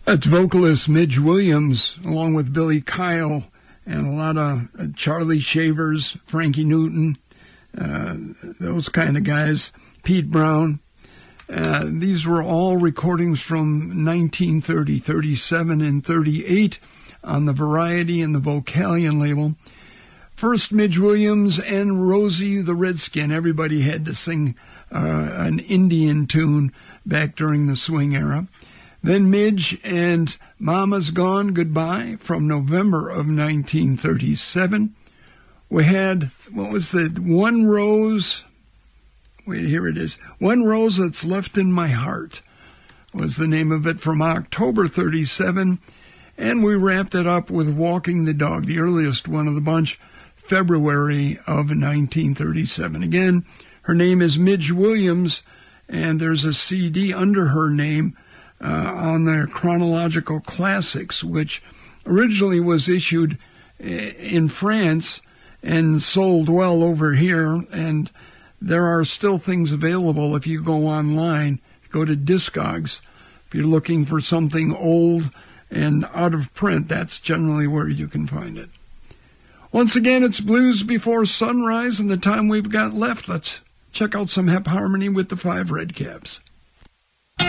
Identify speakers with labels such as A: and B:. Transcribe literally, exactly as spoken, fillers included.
A: That's vocalist Midge Williams, along with Billy Kyle and a lot of uh, Charlie Shavers, Frankie Newton, uh, those kind of guys, Pete Brown. Uh, these were all recordings from nineteen thirty, thirty-seven, and thirty-eight on the Variety and the Vocalion label. First, Midge Williams and Rosie the Redskin. Everybody had to sing uh, an Indian tune back during the swing era. Then Midge and Mama's Gone Goodbye from November of nineteen thirty-seven. We had, what was the, One Rose, wait, here it is. One Rose That's Left in My Heart was the name of it, from October thirty-seven. And we wrapped it up with Walking the Dog, the earliest one of the bunch, February of nineteen thirty-seven. Again, her name is Midge Williams, and there's a C D under her name uh, on their Chronological Classics, which originally was issued in France and sold well over here. And there are still things available if you go online, go to Discogs. If you're looking for something old and out of print, that's generally where you can find it. Once again, it's Blues Before Sunrise, and the time we've got left, let's check out some Hep Harmony with the Five Redcaps.